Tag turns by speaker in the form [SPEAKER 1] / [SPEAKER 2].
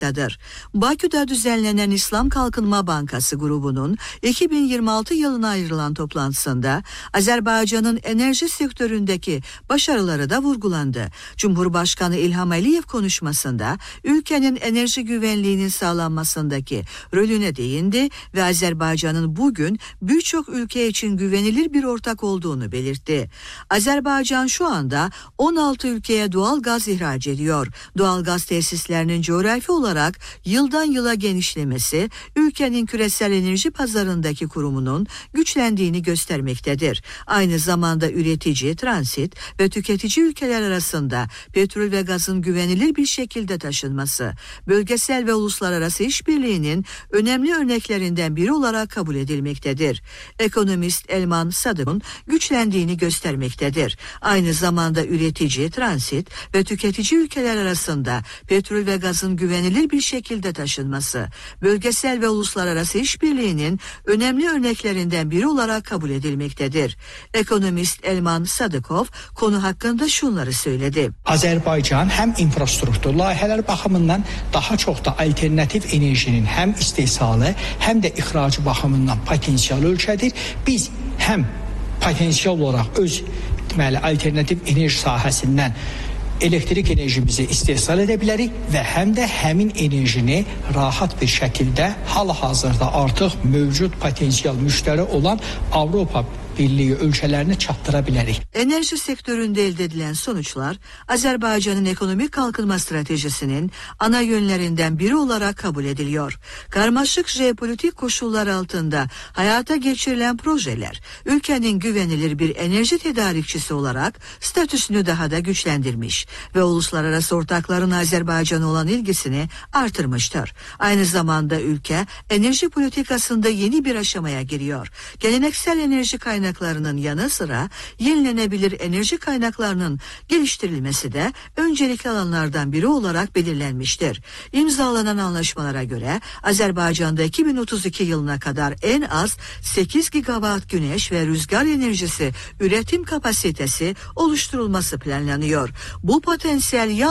[SPEAKER 1] Bakü'de düzenlenen İslam Kalkınma Bankası grubunun 2026 yılına ayrılan toplantısında Azerbaycan'ın enerji sektöründeki başarıları da vurgulandı. Cumhurbaşkanı İlham Aliyev konuşmasında ülkenin enerji güvenliğinin sağlanmasındaki rolüne değindi ve Azerbaycan'ın bugün birçok ülke için güvenilir bir ortak olduğunu belirtti. Azerbaycan şu anda 16 ülkeye doğal gaz ihraç ediyor. Doğal gaz tesislerinin coğrafi olarak yıldan yıla genişlemesi ülkenin küresel enerji pazarındaki kurumunun güçlendiğini göstermektedir. Aynı zamanda üretici, transit ve tüketici ülkeler arasında petrol ve gazın güvenilir bir şekilde taşınması, bölgesel ve uluslararası işbirliğinin önemli örneklerinden biri olarak kabul edilmektedir. Ekonomist Elman Sadık'ın güçlendiğini göstermektedir. Aynı zamanda üretici, transit ve tüketici ülkeler arasında petrol ve gazın güvenilir bir şekilde taşınması, bölgesel ve uluslararası işbirliğinin önemli örneklerinden biri olarak kabul edilmektedir. Ekonomist Elman Sadıkov konu hakkında şunları söyledi.
[SPEAKER 2] Azerbaycan hem infrastruktur layihələr baxımından daha çox da alternatif enerjinin hem istehsalı hem de ihracı baxımından potansiyel ölkədir. Biz hem potansiyel olarak öz alternatif enerji sahəsindən elektrik enerjimizi istehsal edə bilərik və həm də həmin enerjini rahat bir şəkildə hal-hazırda artıq mövcud potansiyel müştəri olan Avropa Birliği ölkələrini çatdıra bilərik.
[SPEAKER 1] Enerji sektöründe elde edilen sonuçlar Azerbaycan'ın ekonomik kalkınma stratejisinin ana yönlerinden biri olarak kabul ediliyor. Karmaşık jeopolitik koşullar altında hayata geçirilen projeler ülkenin güvenilir bir enerji tedarikçisi olarak statüsünü daha da güçlendirmiş ve uluslararası ortakların Azerbaycan'a olan ilgisini artırmıştır. Aynı zamanda ülke enerji politikasında yeni bir aşamaya giriyor. Geleneksel enerji kaynaklarının yanı sıra yenilenebilir enerji kaynaklarının geliştirilmesi de öncelikli alanlardan biri olarak belirlenmiştir. İmzalanan anlaşmalara göre Azerbaycan'da 2032 yılına kadar en az 8 gigawatt güneş ve rüzgar enerjisi üretim kapasitesi oluşturulması planlanıyor. Bu potansiyel